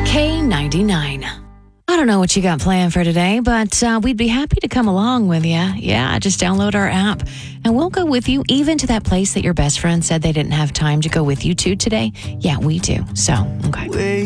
K99. I don't know what you got planned for today, but we'd be happy to come along with you. Yeah, just download our app, and we'll go with you even to that place that your best friend said they didn't have time to go with you to today. Yeah, we do. So, okay.